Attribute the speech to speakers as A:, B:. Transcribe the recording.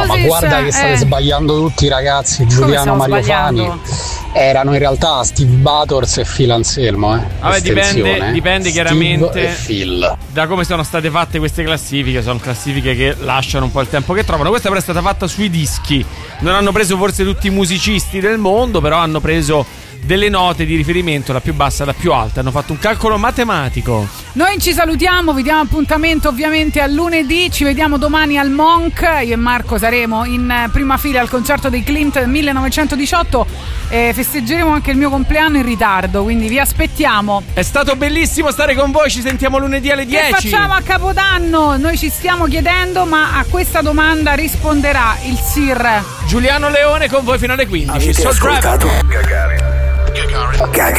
A: ma guarda che state sbagliando tutti, ragazzi. Giuliano Mario Fani erano in realtà Steve Bators e Phil Anselmo.
B: Vabbè, dipende
A: Steve
B: chiaramente
A: e Phil.
B: da come sono state fatte queste classifiche. Sono classifiche che lasciano un po' il tempo che trovano. Questa però è stata fatta sui dischi. Non hanno preso forse tutti i musicisti del mondo, però hanno preso delle note di riferimento, la più bassa alla più alta. Hanno fatto un calcolo matematico.
C: Noi ci salutiamo, vi diamo appuntamento ovviamente a lunedì. Ci vediamo domani al Monk. Io e Marco saremo in prima fila al concerto dei Clint del 1918. Festeggeremo anche il mio compleanno in ritardo, quindi vi aspettiamo.
B: È stato bellissimo stare con voi. Ci sentiamo lunedì alle 10.
C: Che facciamo a Capodanno? Noi ci stiamo chiedendo, ma a questa domanda risponderà il Sir
B: Giuliano Leone con voi fino alle 15.
D: Avete ascoltato Gagarin.